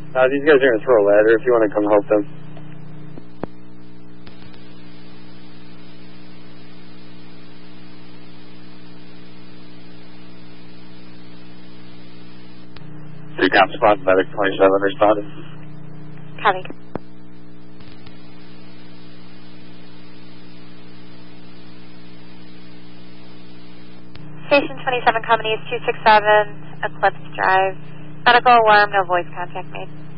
These guys are going to throw a ladder if you want to come help them. Recon Squad, Medic 27 responded. Copy. Station 27, Common East 267, Eclipse Drive. Medical alarm, no voice contact made.